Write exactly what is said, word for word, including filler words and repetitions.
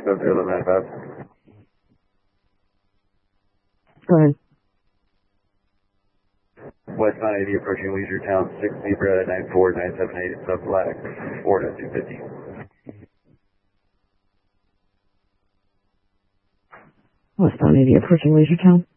seven zero nine five. Go ahead. West nine eighty approaching Leisure Town, six Zebra nine four nine seven eight, sub black, four to two fifty. West nine eighty approaching Leisure Town.